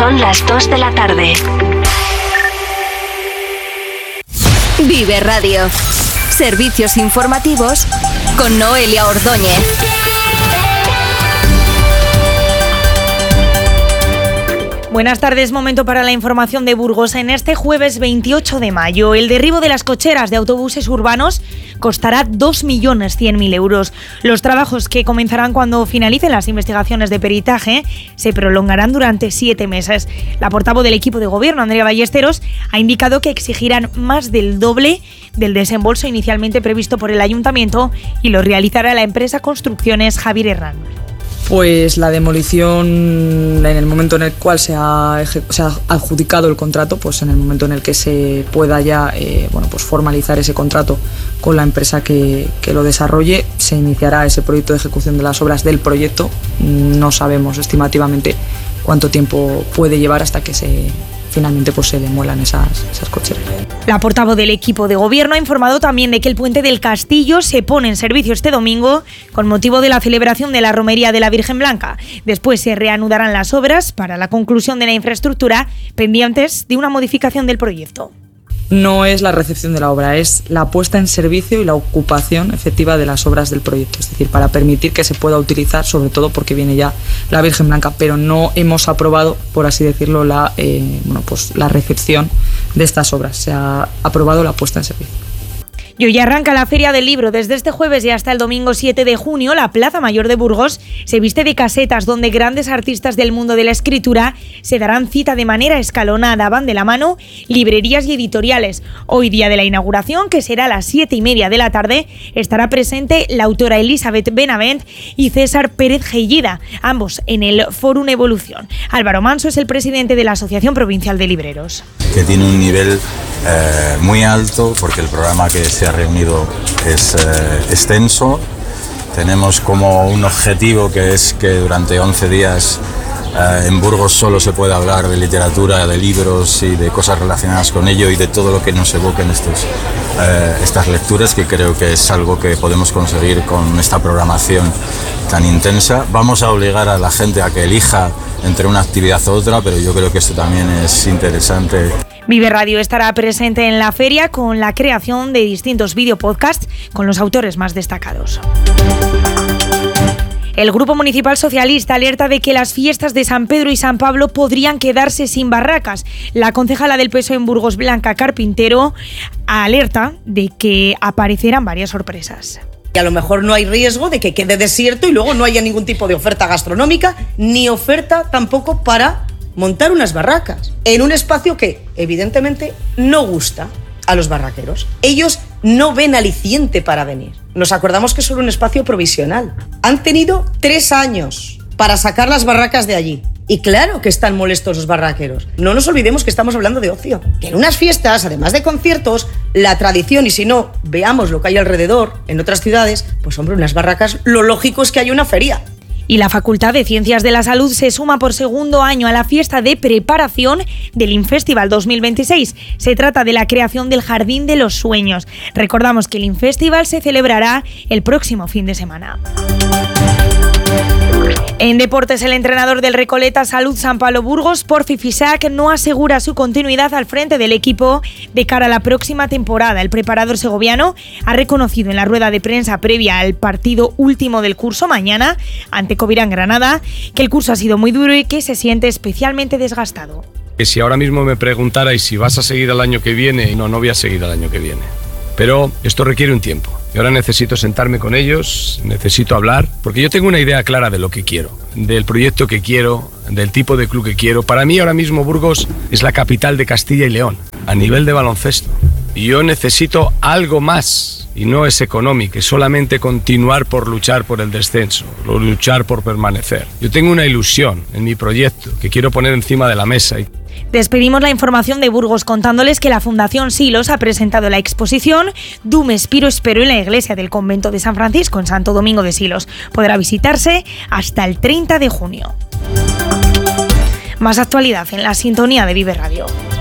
Son las 2 de la tarde. Vive Radio. Servicios informativos con Noelia Ordóñez. Buenas tardes, momento para la información de Burgos. En este jueves 28 de mayo, el derribo de las cocheras de autobuses urbanos costará 2.100.000 euros. Los trabajos, que comenzarán cuando finalicen las investigaciones de peritaje, se prolongarán durante 7 meses. La portavoz del equipo de gobierno, Andrea Ballesteros, ha indicado que exigirán más del doble del desembolso inicialmente previsto por el ayuntamiento y lo realizará la empresa Construcciones Javier Herrán. Pues la demolición, en el momento en el cual se ha adjudicado el contrato, pues en el momento en el que se pueda ya pues formalizar ese contrato con la empresa que lo desarrolle, se iniciará ese proyecto de ejecución de las obras del proyecto. No sabemos estimativamente cuánto tiempo puede llevar hasta que finalmente pues se demuelan esas cocheras. La portavoz del equipo de gobierno ha informado también de que el puente del Castillo se pone en servicio este domingo con motivo de la celebración de la romería de la Virgen Blanca. Después se reanudarán las obras para la conclusión de la infraestructura, pendientes de una modificación del proyecto. No es la recepción de la obra, es la puesta en servicio y la ocupación efectiva de las obras del proyecto, es decir, para permitir que se pueda utilizar, sobre todo porque viene ya la Virgen Blanca, pero no hemos aprobado, por así decirlo, la recepción de estas obras. Se ha aprobado la puesta en servicio. Y hoy arranca la Feria del Libro. Desde este jueves y hasta el domingo 7 de junio, la Plaza Mayor de Burgos se viste de casetas donde grandes artistas del mundo de la escritura se darán cita de manera escalonada. Van de la mano librerías y editoriales. Hoy, día de la inauguración, que será a las 7:30 de la tarde, estará presente la autora Elizabeth Benavent y César Pérez Gellida, ambos en el Fórum Evolución. Álvaro Manso es el presidente de la Asociación Provincial de Libreros. Que tiene un nivel muy alto, porque el programa que se ha reunido es extenso. Tenemos como un objetivo que es que durante 11 días en Burgos solo se puede hablar de literatura, de libros y de cosas relacionadas con ello y de todo lo que nos evoquen estas lecturas, que creo que es algo que podemos conseguir con esta programación tan intensa. Vamos a obligar a la gente a que elija entre una actividad u otra, pero yo creo que esto también es interesante. Vive Radio estará presente en la feria con la creación de distintos videopodcasts con los autores más destacados. El Grupo Municipal Socialista alerta de que las fiestas de San Pedro y San Pablo podrían quedarse sin barracas. La concejala del PSOE en Burgos, Blanca Carpintero, alerta de que aparecerán varias sorpresas. Y a lo mejor no hay riesgo de que quede desierto y luego no haya ningún tipo de oferta gastronómica, ni oferta tampoco para montar unas barracas en un espacio que evidentemente no gusta a los barraqueros. Ellos no ven aliciente para venir. Nos acordamos que es solo un espacio provisional. Han tenido 3 años para sacar las barracas de allí. Y claro que están molestos los barraqueros. No nos olvidemos que estamos hablando de ocio. Que en unas fiestas, además de conciertos, la tradición, y si no, veamos lo que hay alrededor en otras ciudades, pues hombre, unas barracas, lo lógico es que haya una feria. Y la Facultad de Ciencias de la Salud se suma por segundo año a la fiesta de preparación del Infestival 2026. Se trata de la creación del Jardín de los Sueños. Recordamos que el Infestival se celebrará el próximo fin de semana. En deportes, el entrenador del Recoleta Salud San Pablo Burgos, Porfi Fisac, no asegura su continuidad al frente del equipo de cara a la próxima temporada. El preparador segoviano ha reconocido en la rueda de prensa previa al partido último del curso mañana ante Covirán Granada que el curso ha sido muy duro y que se siente especialmente desgastado. Que si ahora mismo me preguntarais si vas a seguir el año que viene, no voy a seguir el año que viene. Pero esto requiere un tiempo. Y ahora necesito sentarme con ellos, necesito hablar, porque yo tengo una idea clara de lo que quiero, del proyecto que quiero, del tipo de club que quiero. Para mí ahora mismo Burgos es la capital de Castilla y León, a nivel de baloncesto. Y yo necesito algo más, y no es económico, es solamente continuar por luchar por el descenso, luchar por permanecer. Yo tengo una ilusión en mi proyecto que quiero poner encima de la mesa. Despedimos la información de Burgos contándoles que la Fundación Silos ha presentado la exposición Dum Spiro Espero en la iglesia del convento de San Francisco en Santo Domingo de Silos. Podrá visitarse hasta el 30 de junio. Más actualidad en la sintonía de Vive Radio.